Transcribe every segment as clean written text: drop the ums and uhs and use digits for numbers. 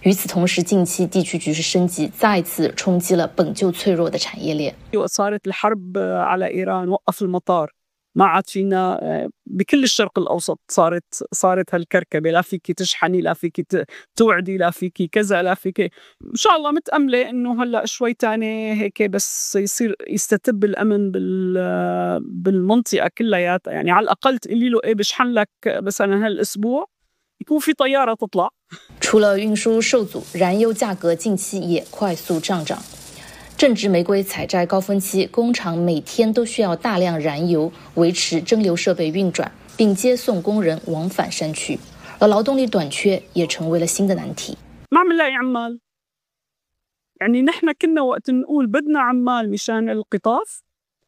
与此同时，近期地区局势升级，再次冲击了本就脆弱的产业链。 صارت الحرب على إيران وقف المطار ما عاد فينا بكل الشرق الأوسط صارت هالكركبة لا فيك تشحني لا فيك توعدي لا فيك كذا لا فيك إن شاء الله متأملة إنه هلا شوي تاني هيك بس يصير يستتب الأمن بالمنطقة كلياتها يعني على الأقل تقولي له إيه بشحن لك مثلا هالأسبوع يكون في طيارة تطلع。 除了运输受阻，燃油价格近期也快速上涨。正值玫瑰采摘高峰期，工厂每天都需要大量燃油维持蒸馏设备运转，并接送工人往返山区，而劳动力短缺也成为了新的难题。 ما عم نلاقي عمال يعني نحن كنا وقت نقول بدنا عمال مشان القطاف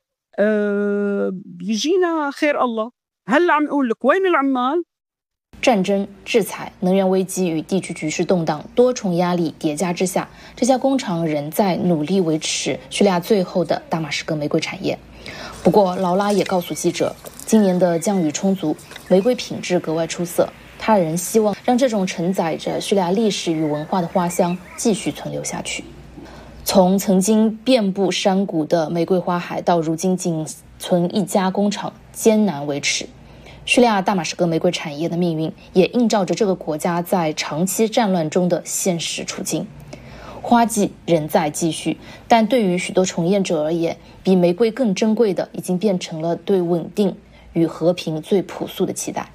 بيجينا خير الله هلا عم نقول لك وين العمال。 战争、制裁、能源危机与地区局势动荡多重压力叠加之下，这家工厂仍在努力维持叙利亚最后的大马士革玫瑰产业。不过劳拉也告诉记者，今年的降雨充足，玫瑰品质格外出色。他仍希望让这种承载着叙利亚历史与文化的花香继续存留下去。从曾经遍布山谷的玫瑰花海，到如今仅存一家工厂，艰难维持。叙利亚大马士革玫瑰产业的命运也映照着这个国家在长期战乱中的现实处境。花季仍在继续，但对于许多从业者而言，比玫瑰更珍贵的已经变成了对稳定与和平最朴素的期待。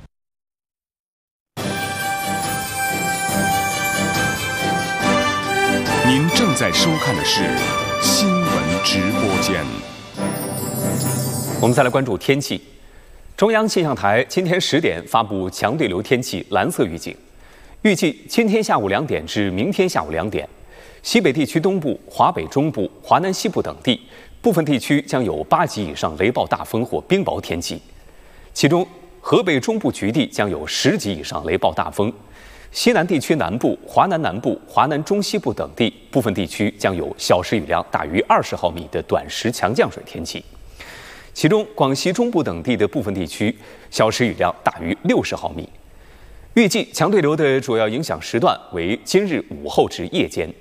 您正在收看的是新闻直播间。 我们再来关注天气。中央气象台今天10点发布强对流天气蓝色预警，预计今天下午2点至明天下午2点，西北地区东部、华北中部、华南西部等地部分地区将有8级以上雷暴大风或冰雹天气，其中河北中部局地将有10级以上雷暴大风，西南地区南部、华南南部、华南中西部等地部分地区将有小时雨量大于20毫米的短时强降水天气。其中，广西中部等地的部分地区小时雨量大于60毫米。预计强对流的主要影响时段为今日午后至夜间。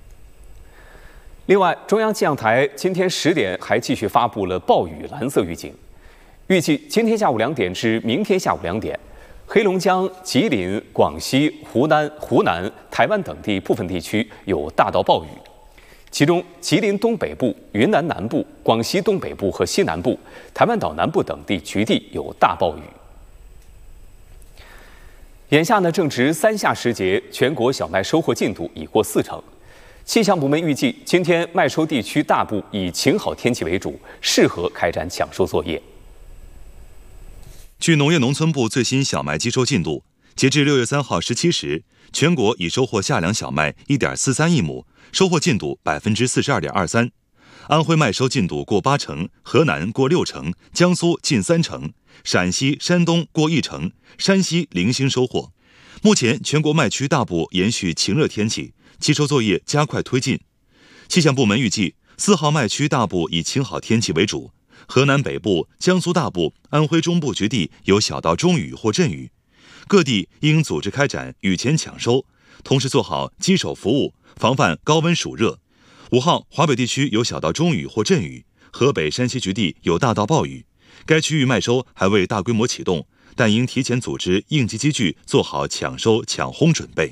另外，中央气象台今天10点还继续发布了暴雨蓝色预警，预计今天下午2点至明天下午2点，黑龙江、吉林、广西、湖南、台湾等地部分地区有大到暴雨。其中，吉林东北部、云南南部、广西东北部和西南部、台湾岛南部等地局地有大暴雨。眼下呢，正值3夏时节，全国小麦收获进度已过40%。气象部门预计，今天麦收地区大部以晴好天气为主，适合开展抢收作业。 据农业农村部最新小麦机收进度，截至6月3号17时，全国已收获夏粮小麦1.43亿亩。收获进度42.23%，安徽麦收进度过80%，河南过60%，江苏近30%，陕西、山东过1%，山西零星收获。目前全国麦区大部延续晴热天气，机收作业加快推进。气象部门预计，4号麦区大部以晴好天气为主，河南北部、江苏大部、安徽中部局地有小到中雨或阵雨，各地应组织开展雨前抢收，同时做好机手服务，防范高温暑热。5号华北地区有小到中雨或阵雨，河北、山西局地有大到暴雨。该区域麦收还未大规模启动，但应提前组织应急机具，做好抢收抢烘准备。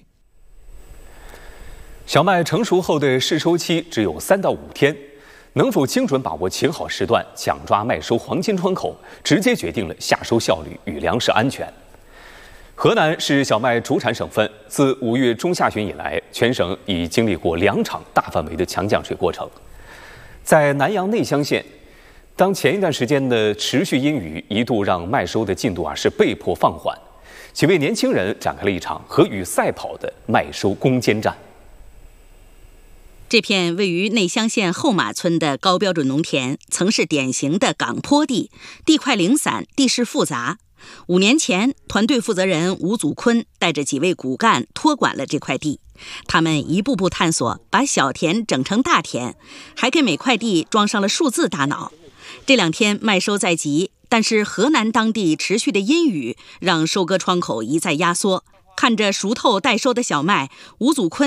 小麦成熟后的试收期只有3到5天，能否精准把握晴好时段，抢抓麦收黄金窗口，直接决定了夏收效率与粮食安全。河南是小麦主产省份，自5月中下旬以来，全省已经历过2场大范围的强降水过程。在南阳内乡县，当前一段时间的持续阴雨一度让麦收的进度是被迫放缓，几位年轻人展开了一场和雨赛跑的麦收攻坚战。 这片位于内乡县后马村的高标准农田，曾是典型的岗坡地，地块零散，地势复杂。5年前，团队负责人吴祖坤带着几位骨干托管了这块地，他们一步步探索，把小田整成大田，还给每块地装上了数字大脑。这2天麦收在即，但是河南当地持续的阴雨让收割窗口一再压缩。看着熟透待收的小麦，吴祖坤